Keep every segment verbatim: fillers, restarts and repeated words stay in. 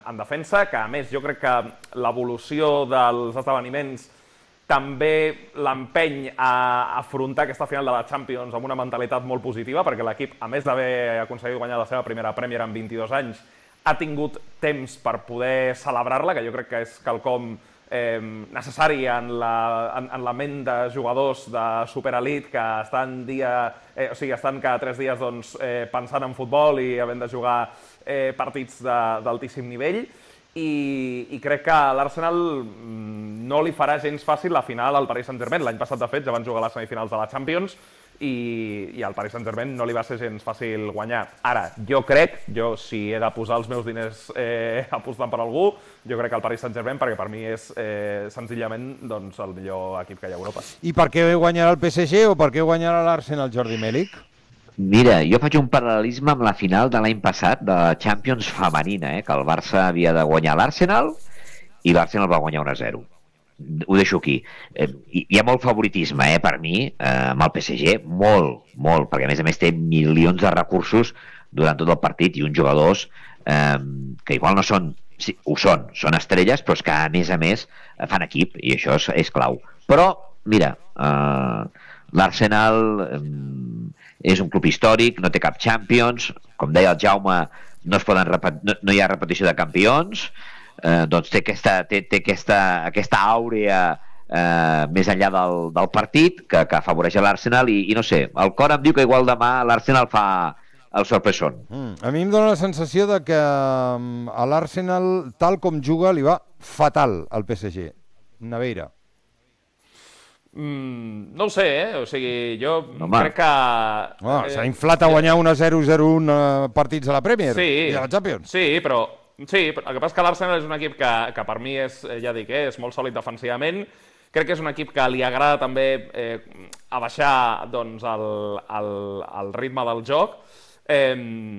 en defensa, que a més jo crec que l'evolució dels esdeveniments també l'empeny a afrontar aquesta final de la Champions amb una mentalitat molt positiva, perquè l'equip, a més d'haver aconseguit guanyar la seva primera Premier en vint-i-dos anys, ha tingut temps per poder celebrar-la, que jo crec que és quelcom eh, necessari en la, en, en la ment de jugadors de superelit que estan, dia, eh, o sigui, estan cada tres dies doncs, eh, pensant en futbol i havent de jugar eh, partits d'altíssim nivell. I, i crec que a l'Arsenal no li farà gens fàcil la final al Paris Saint-Germain. L'any passat, de fet, ja van jugar les semifinals de la Champions i, i al Paris Saint-Germain no li va ser gens fàcil guanyar. Ara, jo crec, jo si he de posar els meus diners eh, apostant per algú, jo crec que el Paris Saint-Germain, perquè per mi és eh, senzillament doncs, el millor equip que hi ha a Europa. I per què guanyarà el P S G o per què guanyarà l'Arsenal, Jordi Mèlic? Mira, jo faig un paral·lelisme amb la final de l'any passat de la Champions femenina, eh, que el Barça havia de guanyar l'Arsenal i l'Arsenal va guanyar un a zero. Ho deixo aquí. Eh, hi ha molt favoritisme, eh, per mi, eh, amb el P S G, molt, molt, perquè a més a més té milions de recursos durant tot el partit i uns jugadors eh, que igual no són, sí, ho són, són estrelles, però és que a més a més fan equip i això és, és clau. Però, mira, eh, l'Arsenal eh, és un club històric, no té cap Champions, com deia el Jaume, no, es poden no, no hi ha repetició de campions, eh, doncs té aquesta, té, té aquesta, aquesta àurea eh, més enllà del, del partit que, que afavoreix l'Arsenal i, i no sé, el cor em diu que igual demà l'Arsenal fa el sorpresón. Mm, a mi em dóna la sensació de que a l'Arsenal, tal com juga, li va fatal al P S G. Naveira. Mm, no ho sé, eh? O sigui, jo Home. crec que... Oh, S'ha inflat a guanyar un a zero zero un uh, partits a la Premier sí, i a la Champions. Sí, però, sí, però el que passa és que l'Arsenal és un equip que, que per mi és, ja dic, eh, és molt sòlid defensivament. Crec que és un equip que li agrada també eh, abaixar doncs, el, el, el ritme del joc. Eh,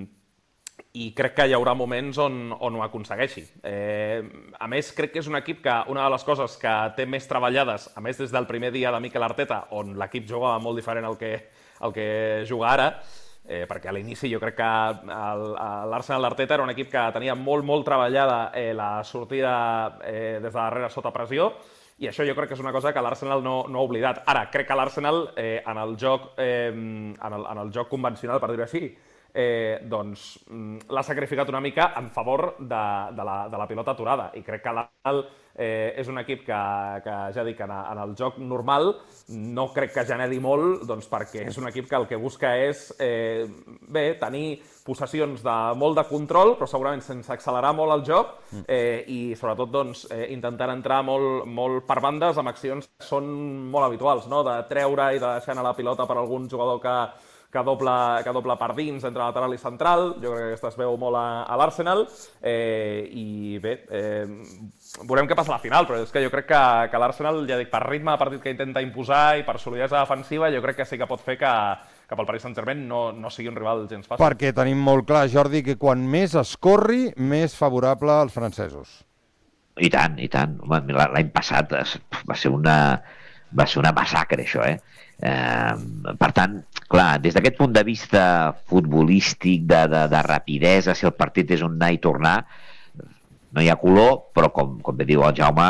i crec que hi haurà moments on, on ho aconsegueixi. Eh, a més, crec que és un equip que una de les coses que té més treballades, a més des del primer dia de Mikel Arteta, on l'equip jugava molt diferent al que, al que juga ara, eh, perquè a l'inici jo crec que l'Arsenal d'Arteta era un equip que tenia molt, molt treballada eh, la sortida eh, des de darrere sota pressió, i això jo crec que és una cosa que l'Arsenal no, no ha oblidat. Ara, crec que l'Arsenal, eh, en, el joc, eh, en, el, en el joc convencional, per dir-ho així, Eh, doncs l'ha sacrificat una mica en favor de, de, la, de la pilota aturada, i crec que l'Arsenal eh, és un equip que, que ja dic, en, en el joc normal no crec que generi molt, doncs perquè és un equip que el que busca és eh, bé, tenir possessions de molt de control, però segurament sense accelerar molt el joc eh, i sobretot doncs, eh, intentant entrar molt, molt per bandes amb accions que són molt habituals, no? De treure i de deixar anar la pilota per algun jugador que que doble, que doble per dins entre lateral i central. Jo crec que aquesta es veu molt a, a l'Arsenal. Eh, I bé, eh, veurem què passa a la final, però és que jo crec que, que l'Arsenal, ja dic, per ritme de partit que intenta imposar i per solidesa defensiva, jo crec que sí que pot fer que, que pel Paris Saint-Germain no, no sigui un rival gens fàcil. Perquè tenim molt clar, Jordi, que quan més es corri, més favorable als francesos. I tant, i tant. L'any passat va ser una, va ser una massacre, això, eh? Eh, per tant, clar, des d'aquest punt de vista futbolístic, de, de, de rapidesa, si el partit és un anar i tornar, no hi ha color, però com, com bé diu el Jaume,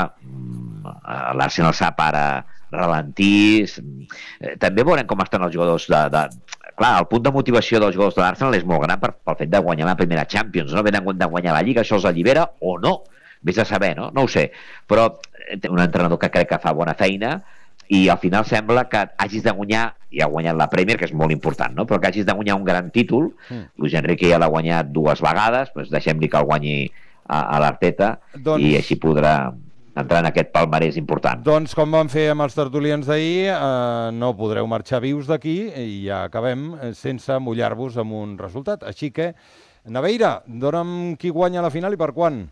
l'Arsenal sap ara ralentir. També veurem com estan els jugadors de... de... Clar, el punt de motivació dels jugadors de l'Arsenal és molt gran per, pel fet de guanyar la primera Champions, no? Venen de guanyar la Lliga, això els allibera o no? Vés a saber, no? No ho sé. Però un entrenador que crec que fa bona feina, i al final sembla que hagis de guanyar, i ha guanyat la Premier, que és molt important, no? Però que hagis de guanyar un gran títol. Mm. Luis Enrique ja l'ha guanyat dues vegades, doncs deixem-li que el guanyi a, a l'Arteta, doncs... i així podrà entrar en aquest palmarès important. Doncs com vam fer amb els tertulians d'ahir, eh, no podreu marxar vius d'aquí i ja acabem sense mullar-vos amb un resultat. Així que, Naveira, dona'm qui guanya la final i per quan?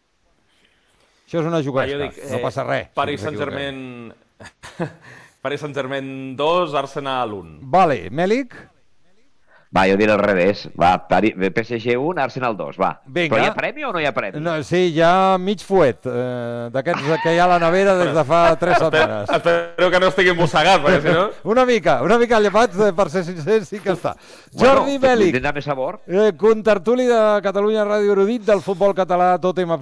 Això és una juguesca, ah, dic, eh, no passa res. Paris Saint-Germain... Paris Saint-Germain dos, Arsenal un. Vale, Mèlic? Va, jo diré al revés. Va, P S G un, Arsenal dos, va. Vinga. Però hi ha premi o no hi ha premi? No, sí, hi ha mig fuet, eh, d'aquests que hi ha a la nevera des de fa tres setmanes. Espero que no estigui embossegat, perquè si no... Una mica, una mica llepat, per ser sincer, sí que està. Bueno, Jordi Bèlic, tindrà més sabor. eh, contertuli de Catalunya Ràdio Erudit, del futbol català, Tòtem